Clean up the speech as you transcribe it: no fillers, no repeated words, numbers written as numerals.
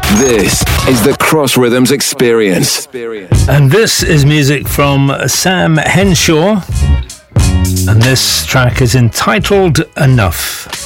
This is the Cross Rhythms Experience. And this is music from Sam Henshaw. And this track is entitled Enough.